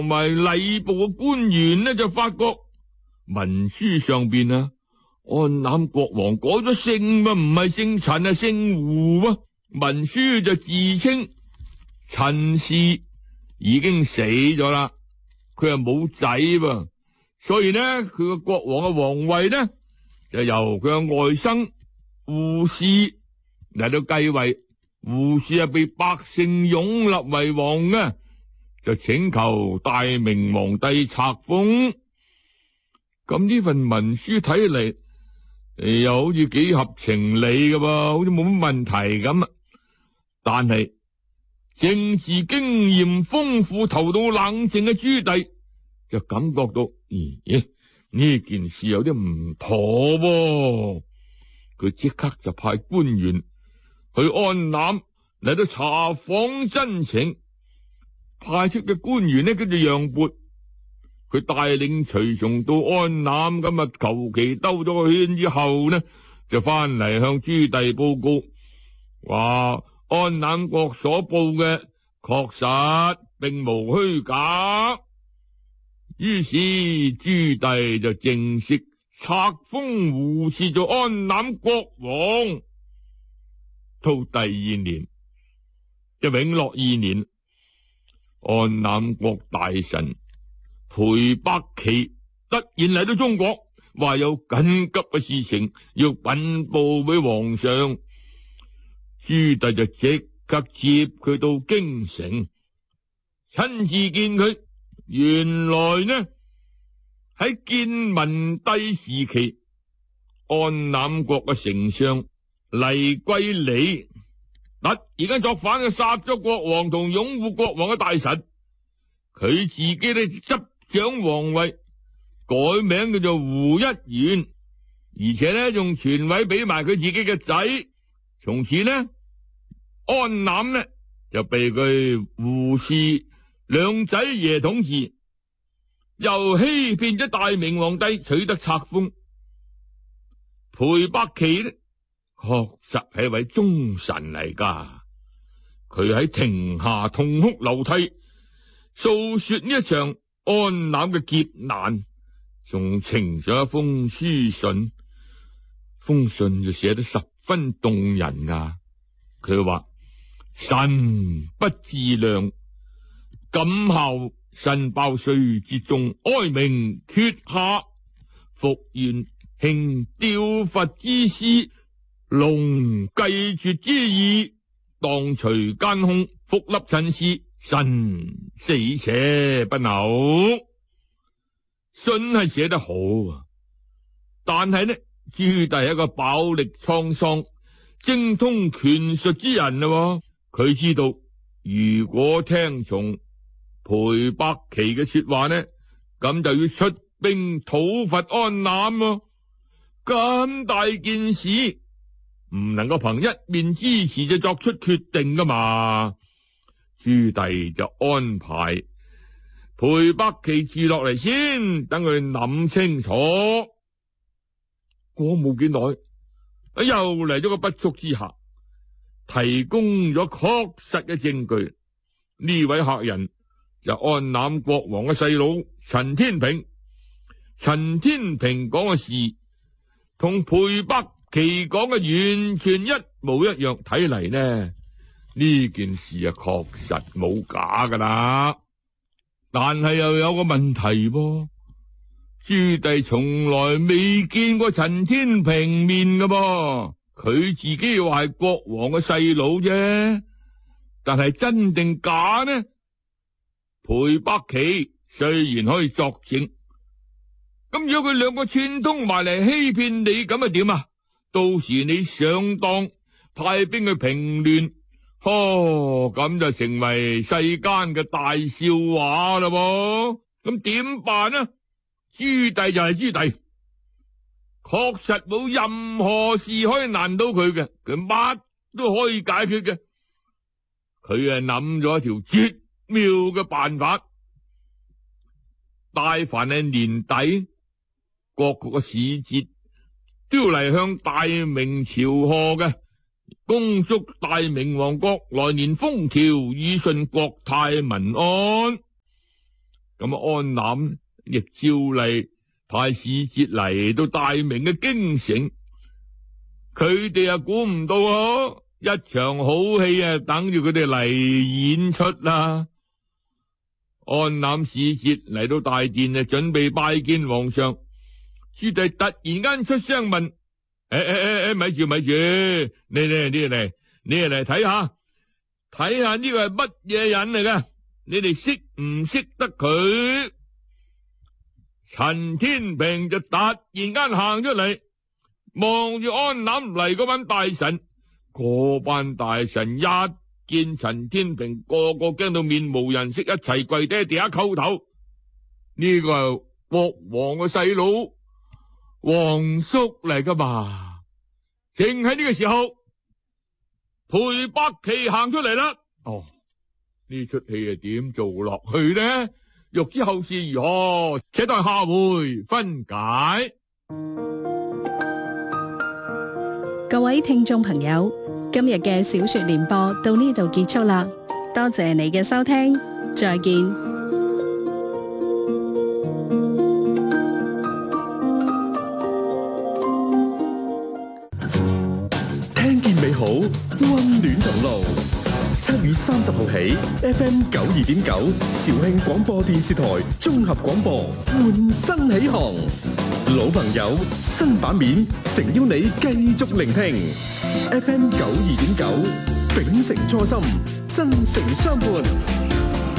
同埋禮部嘅官員呢，就發覺文書上邊啊，安南國王改咗姓嘛，唔係姓陳啊，姓胡啊。文書就自稱陳氏已經死咗啦，佢又冇仔噃，所以呢，佢個國王嘅皇位呢，就由佢嘅外甥胡氏嚟到繼位。胡氏係被百姓擁立為王嘅，就請求大明皇帝冊封。咁呢份文書睇嚟，又好似幾合情理嘅噃，好似冇乜問題咁啊。但係政治經驗豐富、頭腦冷靜嘅朱棣就感覺到，咦，呢件事有啲唔妥喎。佢即刻就派官員去安南嚟到查訪真情。派出嘅官員呢，叫做楊勃，佢帶領隨從到安南，咁啊求其兜咗個圈之後呢，就翻嚟向朱棣報告，話安南國所報嘅確實並無虛假。於是朱棣就正式冊封胡氏做安南國王。到第二年，即永樂2年，安南國大臣裴伯奇突然嚟到中國，話有緊急嘅事情要稟報俾皇上。朱棣就即刻接佢到京城，親自見佢。原來呢，喺建文帝時期，安南國嘅丞相黎貴理突然間作反，就殺咗國王同擁護國王嘅大臣。佢自己呢執掌皇位，改名叫做胡一元，而且呢仲傳位俾埋佢自己嘅仔。從此呢，安南呢就被佢胡氏兩仔爺統治，又欺騙咗大明皇帝，取得冊封。裴伯奇呢確實係位忠臣嚟噶，佢喺庭下痛哭流涕，訴說呢一場安南嘅劫難，仲呈上一封書信。封信就寫得十分動人啊！佢話：臣不自量，敢效申包稅之眾，哀鳴闕下，復願興弔佛之師，隆繼絕之意，當除奸凶，復立陳氏，臣死且不朽。信係寫得好啊，但係呢，朱棣係一個飽歷滄桑、精通權術之人咯。佢知道如果聽從裴伯奇嘅說話呢，咁就要出兵討伐安南咯。咁大件事唔能夠憑一面之詞就作出決定噶嘛。朱棣就安排裴伯奇住落嚟先，等佢諗清楚。過冇幾耐，又嚟咗個不速之客，提供咗確實嘅證據。呢位客人就安南國王嘅細佬陳天平。陳天平講嘅事同裴伯奇講嘅完全一模一樣，睇嚟呢件事啊確實冇假噶啦。但係又有個問題噃，朱棣從來未見過陳天平面噶噃，佢自己話係國王嘅細佬啫，但係真定假呢？裴伯奇雖然可以作證，咁如果佢兩個串通埋嚟欺騙你，咁啊點啊？到時你上當派兵去平亂，咁就成為世間嘅大笑話啦噃。咁點辦呢？朱棣就係朱棣，確實冇任何事可以難到佢嘅，佢乜都可以解決嘅。佢係諗咗一條絕妙嘅辦法。大凡係年底，各國嘅使節都要嚟向大明朝賀嘅，恭祝大明王國來年風調雨順，國泰民安。 咁安南亦照例派使節嚟到大明嘅京城。佢哋估唔到一場好戲等住佢哋嚟演出啦。安南使節嚟到大殿準備拜見皇上。朱棣突然間出聲問：咪住，你嚟睇下呢個係乜嘢人嚟㗎？你哋識唔識得佢？陳天平就突然間行出嚟，望住安南嚟嗰班大臣。嗰班大臣一見陳天平，個個驚到面無人色，一齊跪低地下叩頭。呢個係國王嘅細佬皇叔嚟噶嘛？正喺呢個時候，裴伯奇行出嚟啦。呢出戲係點做落去呢？欲知後事如何，且待下回分解。 各位聽眾朋友，今日嘅小說聯播到呢度結束啦，多謝你嘅收聽，再見。 聽見美好，溫暖同路。7月30號起 ，FM 92.9肇慶廣播電視台綜合廣播換新起航，老朋友新版面，誠邀你繼續聆聽 FM 92.9，秉承初心，真誠相伴。